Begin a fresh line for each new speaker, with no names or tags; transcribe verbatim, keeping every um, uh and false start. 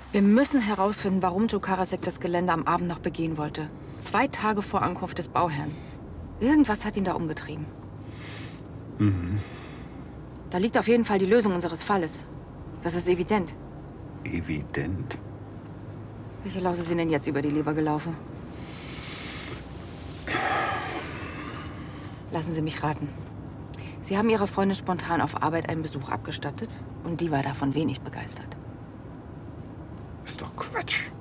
Wir müssen herausfinden, warum Joe Karasek das Gelände am Abend noch begehen wollte. Zwei Tage vor Ankunft des Bauherrn. Irgendwas hat ihn da umgetrieben.
Mhm.
Da liegt auf jeden Fall die Lösung unseres Falles. Das ist evident.
Evident?
Welche Laus ist Ihnen denn jetzt über die Leber gelaufen? Lassen Sie mich raten. Sie haben Ihrer Freundin spontan auf Arbeit einen Besuch abgestattet und die war davon wenig begeistert.
Ist doch Quatsch.